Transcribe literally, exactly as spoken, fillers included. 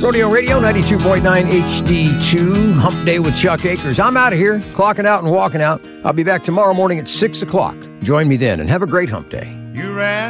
Rodeo Radio, ninety-two point nine H D two, Hump Day with Chuck Akers. I'm out of here, clocking out and walking out. I'll be back tomorrow morning at six o'clock. Join me then, and have a great Hump Day. You ran